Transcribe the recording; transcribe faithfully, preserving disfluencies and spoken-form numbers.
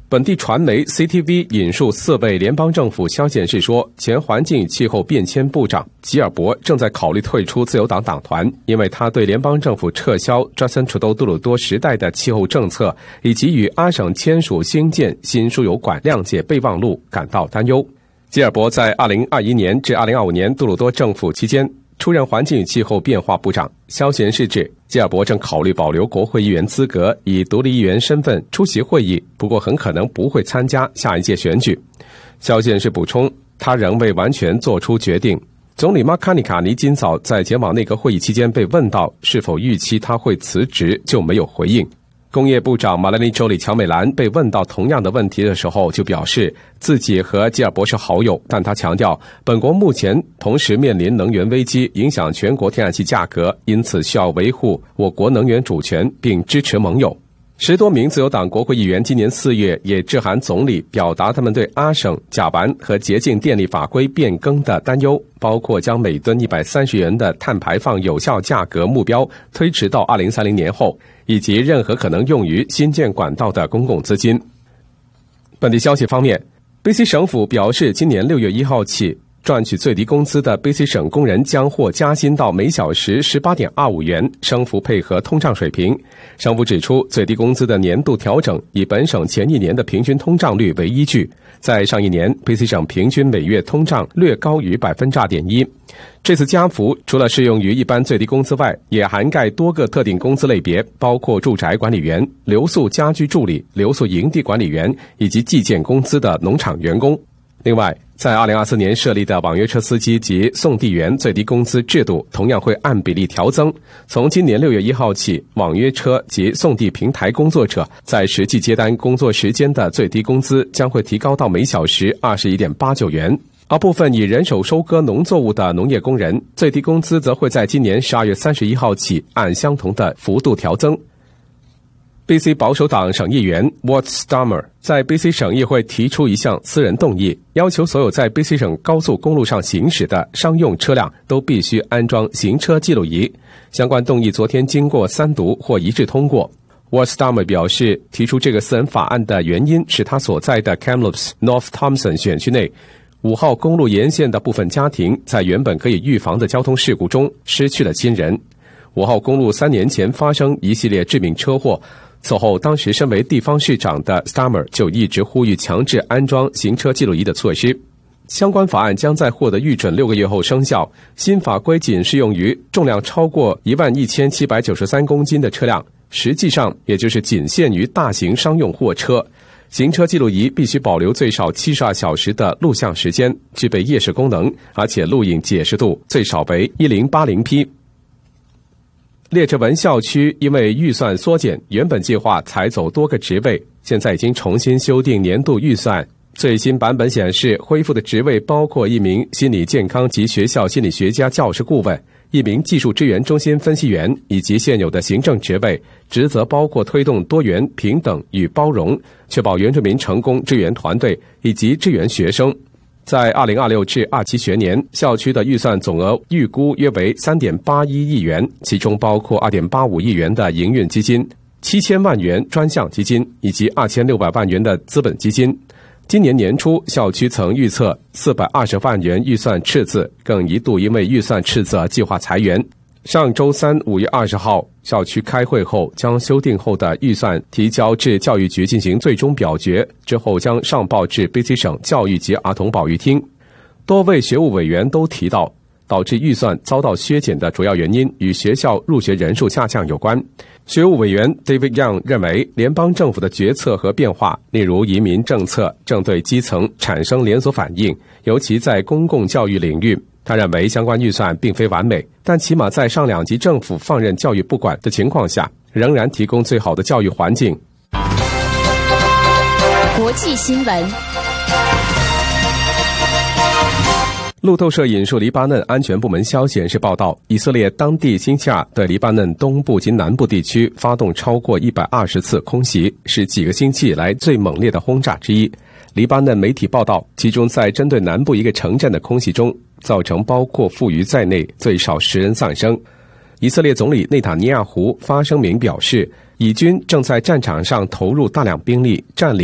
本地传媒 C T V 引述四位联邦政府消息人士说，前环境与气候变迁部长吉尔伯正在考虑退出自由党党团，因为他对联邦政府撤销 Justin Trudeau 杜鲁多时代的气候政策以及与阿省签署兴建新输油管谅解备忘录感到担忧。吉尔伯在二零二一年至二零二五年杜鲁多政府期间出任环境与气候变化部长。消息人士指，吉尔伯正考虑保留国会议员资格，以独立议员身份出席会议，不过很可能不会参加下一届选举。消息人士补充，他仍未完全做出决定。总理马卡尼卡尼今早在前往内阁会议期间被问到是否预期他会辞职，就没有回应。工业部长马拉尼州里乔美兰被问到同样的问题的时候，就表示自己和吉尔伯是好友，但他强调本国目前同时面临能源危机，影响全国天然气价格，因此需要维护我国能源主权，并支持盟友。十多名自由党国会议员今年四月也致函总理，表达他们对阿省甲烷和洁净电力法规变更的担忧，包括将每吨一百三十元的碳排放有效价格目标推迟到二零三零年后，以及任何可能用于新建管道的公共资金。本地消息方面， B C 省府表示，今年六月一号起，赚取最低工资的 B C 省工人将获加薪到每小时 十八点二五元，升幅配合通胀水平。省府指出，最低工资的年度调整以本省前一年的平均通胀率为依据，在上一年 B C 省平均每月通胀略高于 百分之二点一。这次加幅除了适用于一般最低工资外，也涵盖多个特定工资类别，包括住宅管理员、留宿家居助理、留宿营地管理员以及计件工资的农场员工。另外，在二零二四年设立的网约车司机及送递员最低工资制度同样会按比例调增。从今年六月一号起，网约车及送递平台工作者在实际接单工作时间的最低工资将会提高到每小时 二十一点八九元，而部分以人手收割农作物的农业工人最低工资则会在今年十二月三十一号起按相同的幅度调增。B C 保守党省议员 Walt Stammer 在 B C 省议会提出一项私人动议，要求所有在 B C 省高速公路上行驶的商用车辆都必须安装行车记录仪。相关动议昨天经过三读或一致通过。Walt Stammer 表示，提出这个私人法案的原因是他所在的 Kamloops North Thompson 选区内五号公路沿线的部分家庭在原本可以预防的交通事故中失去了亲人。五号公路三年前发生一系列致命车祸，此后当时身为地方市长的 Stammer 就一直呼吁强制安装行车记录仪的措施。相关法案将在获得预准六个月后生效，新法规仅适用于重量超过一万一千七百九十三公斤的车辆，实际上也就是仅限于大型商用货车。行车记录仪必须保留最少七十二小时的录像时间，具备夜视功能，而且录影解释度最少为 一零八零 P。列治文校区因为预算缩减，原本计划裁走多个职位，现在已经重新修订年度预算。最新版本显示，恢复的职位包括一名心理健康及学校心理学家教师顾问、一名技术支援中心分析员，以及现有的行政职位，职责包括推动多元、平等与包容，确保原住民成功支援团队以及支援学生。在二零二六至二七学年，校区的预算总额预估约为 三点八一亿元，其中包括 二点八五亿元的营运基金、七千万元专项基金以及二千六百万元的资本基金。今年年初，校区曾预测四百二十万元预算赤字，更一度因为预算赤字而计划裁员。上周三五月二十号，校区开会后将修订后的预算提交至教育局进行最终表决，之后将上报至 B C 省教育及儿童保育厅。多位学务委员都提到，导致预算遭到削减的主要原因与学校入学人数下降有关。学务委员 David Young 认为，联邦政府的决策和变化，例如移民政策，正对基层产生连锁反应，尤其在公共教育领域。他认为相关预算并非完美，但起码在上两级政府放任教育不管的情况下，仍然提供最好的教育环境。 国际新闻。 路透社引述黎巴嫩安全部门消息人士报道，以色列当地星期二对黎巴嫩东部及南部地区发动超过一百二十次空袭，是几个星期以来最猛烈的轰炸之一。黎巴嫩媒体报道，其中在针对南部一个城镇的空袭中，造成包括妇孺在内最少十人丧生。以色列总理内塔尼亚胡发声明表示，以军正在战场上投入大量兵力，占领